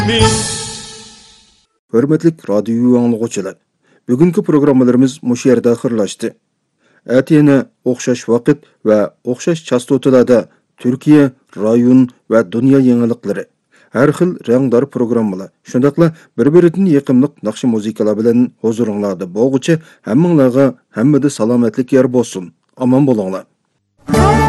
Hörmetlik radyo anlıqçılar. Bugünkü programmalarımız muş yerdə axırlaşdı. Әтені оқшаш vaqt və оқшаш частотlarda Türkiye, rayon və dünya yenilikləri, hər xil rəngdar proqrammalar, şundaqla bir-birindən yaqımlıq naqshi muzikalar bilan huzuringlarda bo'lguchi hammanglarga hammada salomatlik yer bo'lsin. Aman bo'linglar.